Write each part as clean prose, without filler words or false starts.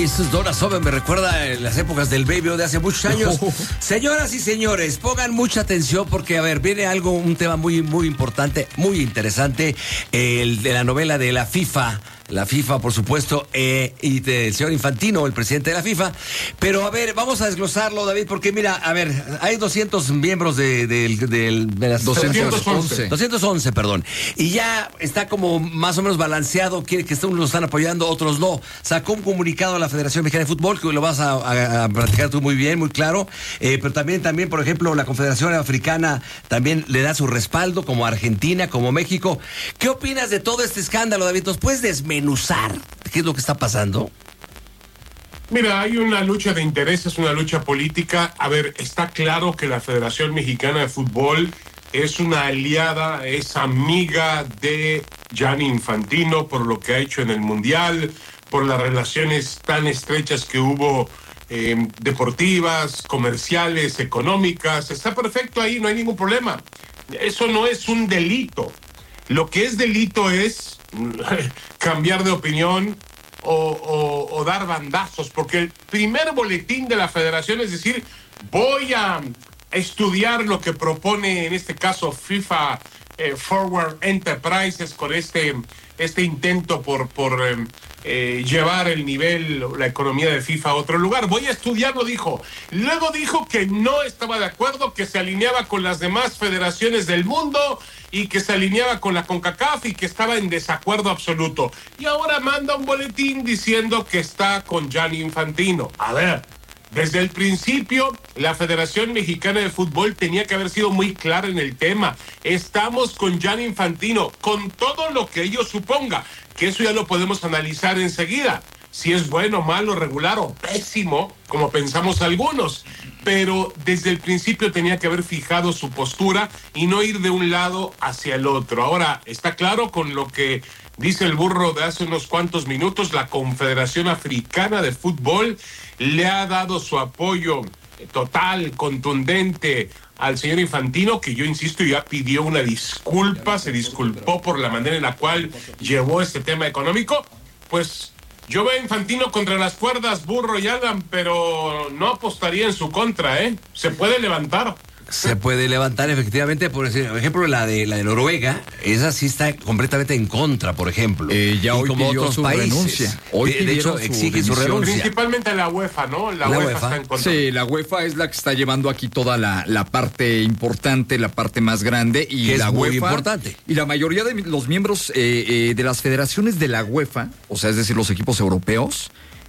Eso es Donna Summer, me recuerda en las épocas del Baby de hace muchos años. Señoras y señores, pongan mucha atención porque, a ver, viene un tema muy importante, muy interesante, el de la novela de la FIFA. La FIFA, por supuesto, y del señor Infantino, el presidente de la FIFA. Pero, a ver, vamos a desglosarlo, David, porque mira, a ver, hay 200 miembros de las... 211, perdón. Y ya está como más o menos balanceado, quiere que unos lo están apoyando, otros no. Sacó un comunicado a la Federación Mexicana de Fútbol, que lo vas a platicar tú muy bien, muy claro. Pero también, por ejemplo, la Confederación Africana también le da su respaldo, como Argentina, como México. ¿Qué opinas de todo este escándalo, David? ¿Nos puedes desmenuzar qué es lo que está pasando? Mira, hay una lucha de intereses, una lucha política. A ver, está claro que la Federación Mexicana de Fútbol es una aliada, es amiga de Gianni Infantino por lo que ha hecho en el Mundial, por las relaciones tan estrechas que hubo deportivas, comerciales, económicas. Está perfecto ahí, no hay ningún problema. Eso no es un delito. Lo que es delito es cambiar de opinión o dar bandazos, porque el primer boletín de la federación es decir, voy a estudiar lo que propone en este caso FIFA Forward Enterprises con este intento por llevar el nivel, la economía de FIFA a otro lugar. Voy a estudiarlo, dijo. Luego dijo que no estaba de acuerdo, que se alineaba con las demás federaciones del mundo y que se alineaba con la CONCACAF y que estaba en desacuerdo absoluto. Y ahora manda un boletín diciendo que está con Gianni Infantino. A ver, desde el principio, la Federación Mexicana de Fútbol tenía que haber sido muy clara en el tema. Estamos con Gianni Infantino, con todo lo que ello suponga, que eso ya lo podemos analizar enseguida. Si es bueno, malo, regular o pésimo, como pensamos algunos. Pero desde el principio tenía que haber fijado su postura y no ir de un lado hacia el otro. Ahora, está claro con lo que dice el burro de hace unos cuantos minutos, la Confederación Africana de Fútbol le ha dado su apoyo total, contundente al señor Infantino, que yo insisto ya pidió una disculpa, se disculpó por la manera en la cual llevó este tema económico. Pues yo veo a Infantino contra las cuerdas, burro y Alan, pero no apostaría en su contra, ¿eh? Se puede levantar. Se puede levantar, efectivamente, por ejemplo, la de Noruega, esa sí está completamente en contra, por ejemplo. Ya hoy como otros países. Renuncia. Hoy de hecho, exige su renuncia. Principalmente la UEFA, ¿no? La UEFA está en contra. Sí, la UEFA es la que está llevando aquí toda la parte importante, la parte más grande. Y que la es muy UEFA, importante. Y la mayoría de los miembros de las federaciones de la UEFA, o sea, es decir, los equipos europeos,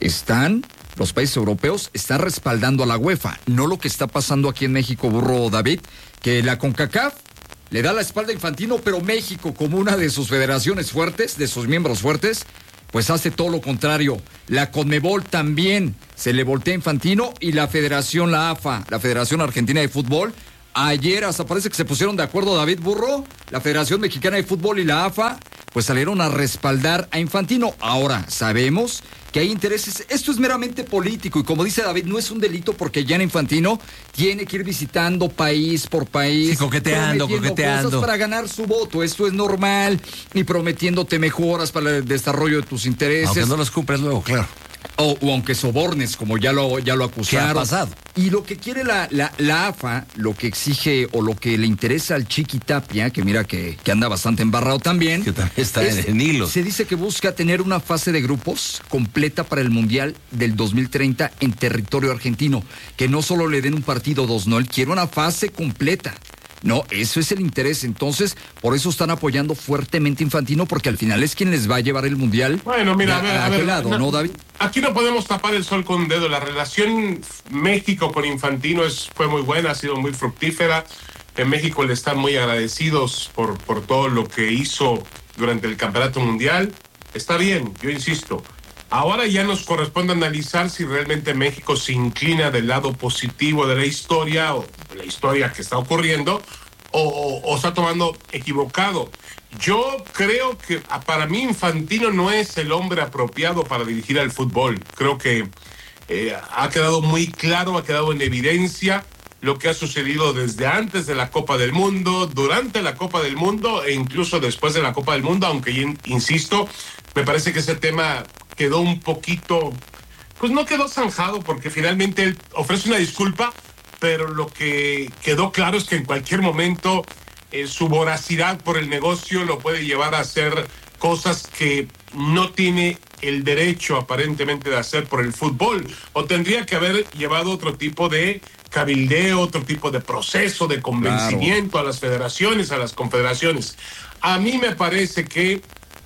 los países europeos están respaldando a la UEFA, no lo que está pasando aquí en México, burro David, que la CONCACAF le da la espalda a Infantino, pero México, como una de sus federaciones fuertes, de sus miembros fuertes, pues hace todo lo contrario. La CONMEBOL también se le voltea a Infantino y la federación, la AFA, la Federación Argentina de Fútbol, ayer hasta parece que se pusieron de acuerdo, David Burro, la Federación Mexicana de Fútbol y la AFA, pues salieron a respaldar a Infantino. Ahora, sabemos que hay intereses, esto es meramente político y como dice David, no es un delito porque Gianni Infantino tiene que ir visitando país por país. Sí, coqueteando. Cosas para ganar su voto, esto es normal, y prometiéndote mejoras para el desarrollo de tus intereses. Aunque no los cumples luego, claro. O aunque sobornes, como ya lo acusaron. ¿Qué ha pasado? Y lo que quiere la AFA, lo que exige o lo que le interesa al Chiqui Tapia, que mira que anda bastante embarrado también. Que también está en hilos. Se dice que busca tener una fase de grupos completa para el Mundial del 2030 en territorio argentino. Que no solo le den un partido o dos, no, él quiere una fase completa. No, eso es el interés. Entonces, por eso están apoyando fuertemente a Infantino, porque al final es quien les va a llevar el Mundial. Bueno, mira, a ver, lado, ¿no, David? Aquí no podemos tapar el sol con un dedo. La relación México con Infantino fue muy buena, ha sido muy fructífera. En México le están muy agradecidos por todo lo que hizo durante el Campeonato Mundial. Está bien, yo insisto. Ahora ya nos corresponde analizar si realmente México se inclina del lado positivo de la historia o de la historia que está ocurriendo o está tomando equivocado. Yo creo que para mí Infantino no es el hombre apropiado para dirigir al fútbol. Creo que ha quedado muy claro, ha quedado en evidencia lo que ha sucedido desde antes de la Copa del Mundo, durante la Copa del Mundo e incluso después de la Copa del Mundo, aunque insisto, me parece que ese tema quedó un poquito pues no quedó zanjado, porque finalmente él ofrece una disculpa, pero lo que quedó claro es que en cualquier momento su voracidad por el negocio lo puede llevar a hacer cosas que no tiene el derecho aparentemente de hacer por el fútbol, o tendría que haber llevado otro tipo de cabildeo, otro tipo de proceso de convencimiento, claro, a las federaciones, a las confederaciones. A mí me parece que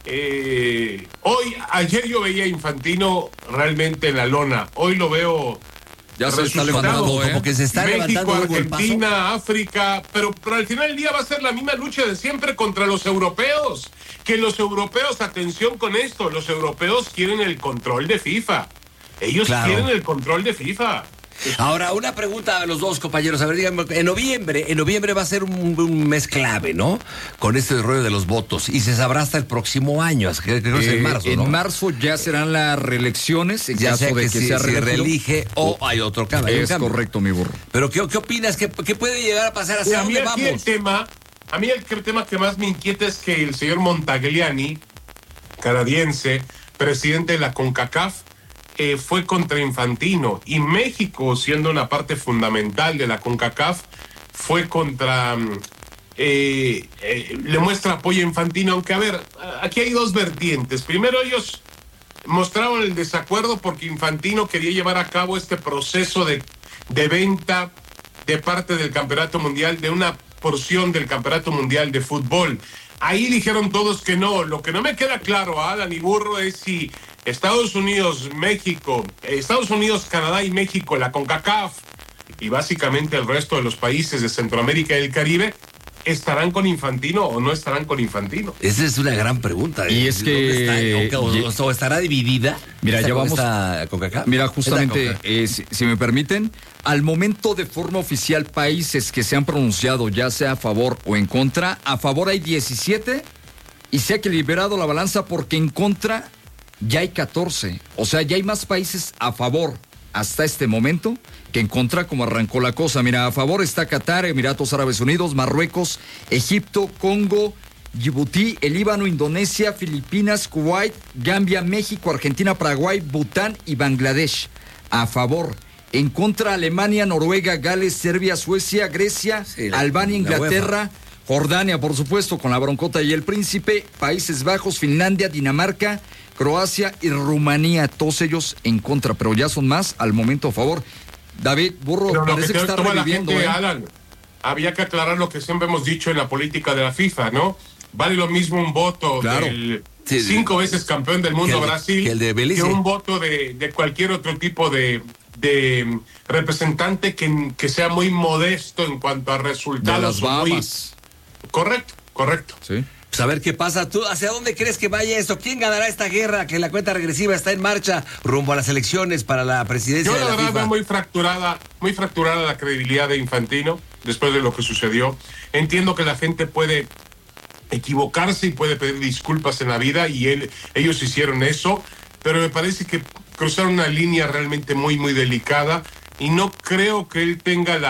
ayer yo veía a Infantino realmente en la lona, hoy lo veo ya se está levantando, como que se está México, levantando Argentina, África, pero al final del día va a ser la misma lucha de siempre contra los europeos, que los europeos, atención con esto, los europeos quieren el control de FIFA, ellos quieren el control de FIFA. Ahora, una pregunta a los dos compañeros. A ver, díganme, en noviembre va a ser un mes clave, ¿no? Con este rollo de los votos. Y se sabrá hasta el próximo año, creo que es en marzo, ¿no? En marzo ya serán las reelecciones, en caso de que sea reelige o hay otro cambio. Es correcto, mi burro. Pero, ¿qué opinas? ¿Qué puede llegar a pasar? ¿Hacia dónde vamos? A mí el tema que más me inquieta es que el señor Montagliani, canadiense, presidente de la CONCACAF, fue contra Infantino, y México, siendo una parte fundamental de la CONCACAF, fue contra, le muestra apoyo a Infantino, aunque a ver, aquí hay dos vertientes. Primero, ellos mostraron el desacuerdo porque Infantino quería llevar a cabo este proceso de venta de parte del Campeonato Mundial, de una porción del Campeonato Mundial de Fútbol. Ahí dijeron todos que no. Lo que no me queda claro a Alan y Burro es si Estados Unidos, Canadá y México, la CONCACAF y básicamente el resto de los países de Centroamérica y el Caribe, ¿estarán con Infantino o no estarán con Infantino? Esa es una gran pregunta. Y es que... ¿O estará dividida? Mira, ya vamos... CONCACAF? Mira, justamente, si me permiten, al momento de forma oficial, países que se han pronunciado, ya sea a favor o en contra, a favor hay 17 y se ha equilibrado la balanza porque en contra ya hay 14. O sea, ya hay más países a favor hasta este momento que en contra, como arrancó la cosa. Mira, a favor está Qatar, Emiratos Árabes Unidos, Marruecos, Egipto, Congo, Djibouti, el Líbano, Indonesia, Filipinas, Kuwait, Gambia, México, Argentina, Paraguay, Bután y Bangladesh. A favor. En contra, Alemania, Noruega, Gales, Serbia, Suecia, Grecia, Albania, Inglaterra, Jordania, por supuesto, con la Broncota y el Príncipe, Países Bajos, Finlandia, Dinamarca, Croacia y Rumanía, todos ellos en contra, pero ya son más al momento a favor. David, Burro, pero parece que está reviviendo. Alan, había que aclarar lo que siempre hemos dicho en la política de la FIFA, ¿no? Vale lo mismo un voto del 5 veces campeón del mundo Brasil que un voto de cualquier otro tipo de representante que sea muy modesto en cuanto a resultados. De las Bahamas. Correcto. Sí. Pues a ver qué pasa. ¿Tú hacia dónde crees que vaya esto? ¿Quién ganará esta guerra? Que la cuenta regresiva está en marcha rumbo a las elecciones para la presidencia de la FIFA. Yo la verdad veo muy fracturada la credibilidad de Infantino después de lo que sucedió. Entiendo que la gente puede equivocarse y puede pedir disculpas en la vida y ellos hicieron eso, pero me parece que cruzaron una línea realmente muy, muy delicada y no creo que él tenga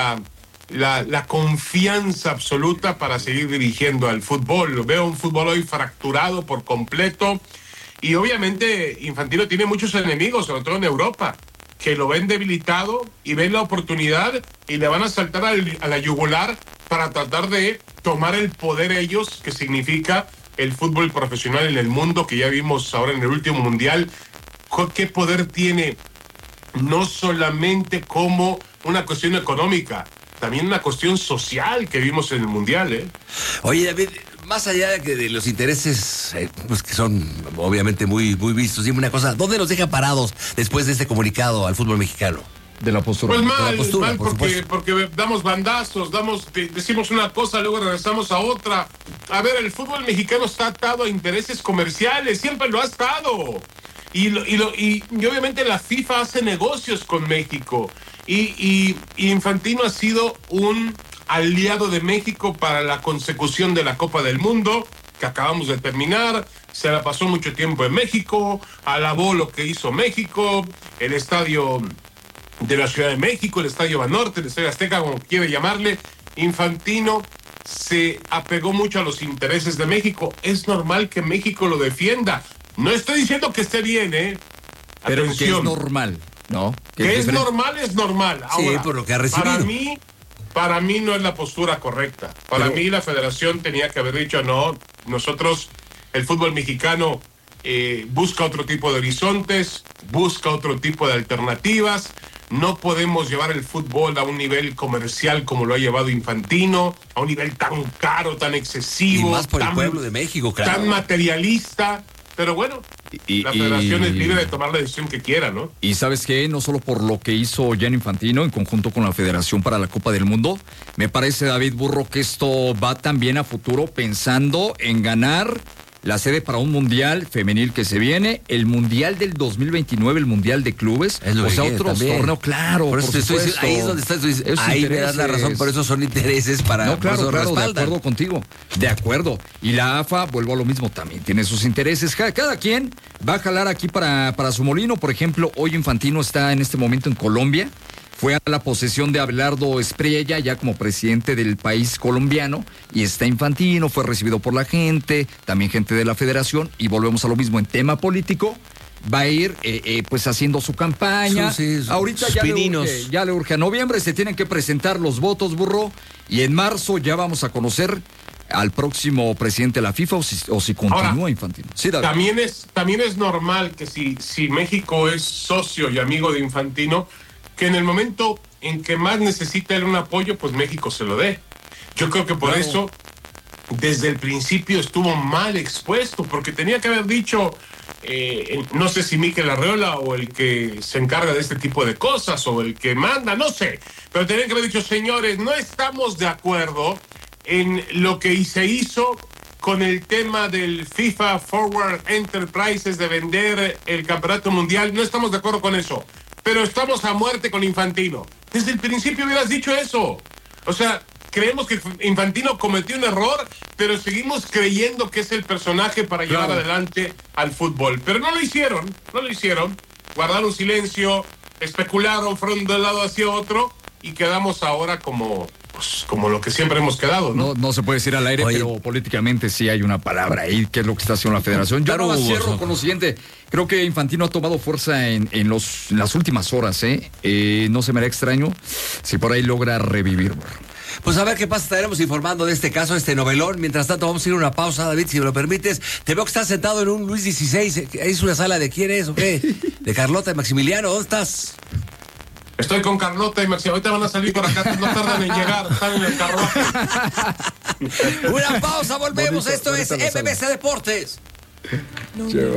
la confianza absoluta para seguir dirigiendo al fútbol. Veo un fútbol hoy fracturado por completo y obviamente Infantino tiene muchos enemigos, sobre todo en Europa, que lo ven debilitado y ven la oportunidad y le van a saltar a la yugular para tratar de tomar el poder ellos, que significa el fútbol profesional en el mundo, que ya vimos ahora en el último mundial. ¿Qué poder tiene? No solamente como una cuestión económica, también una cuestión social que vimos en el mundial, ¿eh? Oye, David, más allá de los intereses, pues que son obviamente muy, muy vistos, dime una cosa, ¿dónde nos deja parados después de este comunicado al fútbol mexicano? De la postura. Pues mal porque damos bandazos, decimos una cosa, luego regresamos a otra. A ver, el fútbol mexicano está atado a intereses comerciales, siempre lo ha estado. Y obviamente la FIFA hace negocios con México. Y Infantino ha sido un aliado de México para la consecución de la Copa del Mundo, que acabamos de terminar. Se la pasó mucho tiempo en México, alabó lo que hizo México, el estadio de la Ciudad de México, el Estadio Banorte, el Estadio Azteca, como quiere llamarle. Infantino se apegó mucho a los intereses de México. Es normal que México lo defienda. No estoy diciendo que esté bien, Pero atención. que es normal. No. Que es normal, es normal. Ahora, sí, por lo que ha recibido. Para mí no es la postura correcta. Para mí la federación tenía que haber dicho, no, nosotros, el fútbol mexicano busca otro tipo de horizontes, busca otro tipo de alternativas. No podemos llevar el fútbol a un nivel comercial como lo ha llevado Infantino, a un nivel tan caro, tan excesivo. Y más por el pueblo de México, claro. Tan materialista. Pero bueno, la federación es libre de tomar la decisión que quiera, ¿no? Y ¿sabes qué? No solo por lo que hizo Gianni Infantino en conjunto con la Federación para la Copa del Mundo, me parece, David Burro, que esto va también a futuro pensando en ganar la sede para un mundial femenil que se viene, el mundial del 2029, el mundial de clubes, o sea, otro torneo, claro, por supuesto. Ahí es donde estás, tú dices, ahí me das la razón, por eso son intereses para... No, claro, de acuerdo contigo, de acuerdo. Y la AFA, vuelvo a lo mismo, también tiene sus intereses. Cada quien va a jalar aquí para su molino. Por ejemplo, hoy Infantino está en este momento en Colombia. Fue a la posesión de Abelardo Espriella, ya como presidente del país colombiano, y está Infantino, fue recibido por la gente, también gente de la federación, y volvemos a lo mismo en tema político. Va a ir pues haciendo su campaña. Ahorita ya le urge. A noviembre se tienen que presentar los votos, Burro, y en marzo ya vamos a conocer al próximo presidente de la FIFA o si continúa. Ahora, Infantino. Sí, también es normal que si México es socio y amigo de Infantino, que en el momento en que más necesita él un apoyo, pues México se lo dé. Yo creo que por eso desde el principio estuvo mal expuesto, porque tenía que haber dicho, no sé si Mikel Arreola o el que se encarga de este tipo de cosas o el que manda, no sé, pero tenía que haber dicho, señores, no estamos de acuerdo en lo que se hizo con el tema del FIFA Forward Enterprises de vender el campeonato mundial, no estamos de acuerdo con eso. Pero estamos a muerte con Infantino. Desde el principio hubieras dicho eso. O sea, creemos que Infantino cometió un error, pero seguimos creyendo que es el personaje para llevar adelante al fútbol. Pero no lo hicieron. Guardaron silencio, especularon, fueron de un lado hacia otro y quedamos ahora como lo que siempre hemos quedado, ¿no? No se puede decir al aire, pero políticamente sí hay una palabra ahí, que es lo que está haciendo la federación. Yo no cierro con lo siguiente. Creo que Infantino ha tomado fuerza en las últimas horas, no se me hará extraño si por ahí logra revivir. Pues a ver qué pasa, estaremos informando de este caso, este novelón. Mientras tanto, vamos a ir a una pausa, David, si me lo permites. Te veo que estás sentado en un Luis XVI. ¿Es una sala de quién es o qué? ¿De Carlota y Maximiliano? ¿Dónde estás? Estoy con Carlota y Maxi. Ahorita van a salir por acá, no tardan en llegar, están en el carruaje. Una pausa, volvemos. Esto es MBC Deportes.